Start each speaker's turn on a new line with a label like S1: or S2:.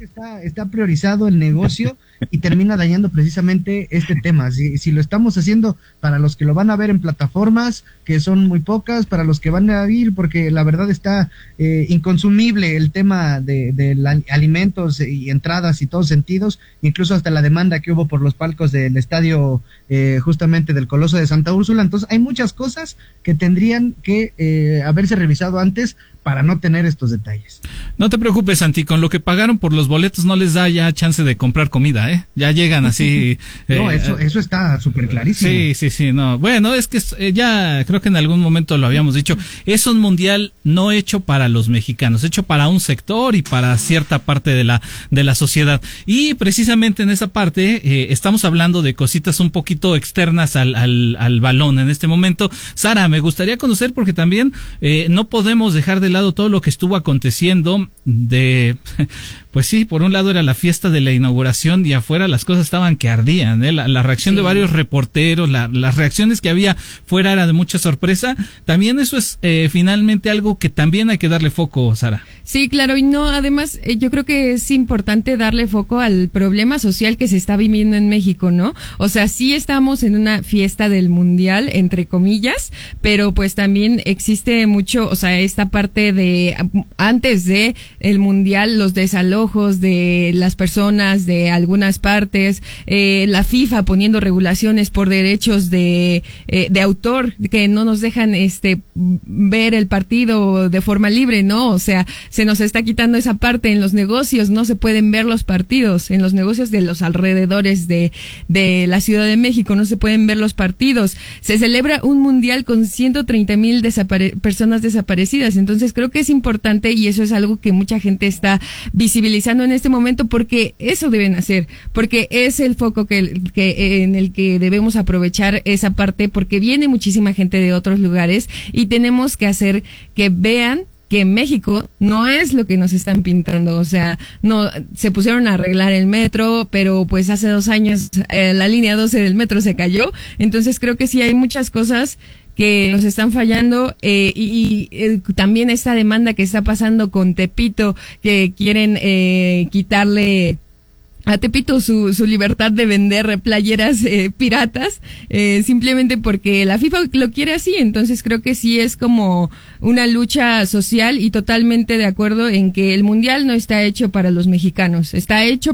S1: está priorizado el negocio y termina dañando precisamente este tema. Si lo estamos haciendo para los que lo van a ver en plataformas, que son muy pocas, para los que van a ir, porque la verdad está inconsumible el tema de alimentos y entradas y todos sentidos, incluso hasta la demanda que hubo por los palcos del estadio justamente del Coloso de Santa Úrsula. Entonces hay muchas cosas que tendrían que haberse revisado antes para no tener estos detalles.
S2: No te preocupes, Santi, con lo que pagaron por los boletos no les da ya chance de comprar comida, ¿eh? Ya llegan así.
S1: No, eso está súper clarísimo.
S2: Sí, no. Bueno, es que ya creo que en algún momento lo habíamos dicho, es un mundial no hecho para los mexicanos, hecho para un sector y para cierta parte de la sociedad. Y precisamente en esa parte estamos hablando de cositas un poquito externas al balón en este momento. Sara, me gustaría conocer, porque también no podemos dejar de lado todo lo que estuvo aconteciendo pues sí, por un lado era la fiesta de la inauguración y afuera las cosas estaban que ardían, ¿eh? La reacción de varios reporteros, las reacciones que había fuera era de mucha sorpresa. También eso es finalmente algo que también hay que darle foco, Sara.
S3: Sí, claro, y no, además yo creo que es importante darle foco al problema social que se está viviendo en México, ¿no? O sea, sí estamos en una fiesta del mundial, entre comillas, pero pues también existe mucho, o sea, esta parte de antes de el mundial, los desalojos de las personas de algunas partes, la FIFA poniendo regulaciones por derechos de autor que no nos dejan ver el partido de forma libre, ¿no? O sea, se nos está quitando esa parte. En los negocios no se pueden ver los partidos, en los negocios de los alrededores de la Ciudad de México no se pueden ver los partidos. Se celebra un mundial con 130,000 personas desaparecidas. Entonces creo que es importante, y eso es algo que mucha gente está visibilizando en este momento, porque eso deben hacer, porque es el foco en el que debemos aprovechar esa parte, porque viene muchísima gente de otros lugares y tenemos que hacer que vean que México no es lo que nos están pintando. O sea, no se pusieron a arreglar el metro, pero pues hace 2 años la línea 12 del metro se cayó. Entonces creo que sí hay muchas cosas que nos están fallando, y también esta demanda que está pasando con Tepito, que quieren quitarle a Tepito su libertad de vender playeras piratas, simplemente porque la FIFA lo quiere así. Entonces creo que sí es como una lucha social, y totalmente de acuerdo en que el mundial no está hecho para los mexicanos, está hecho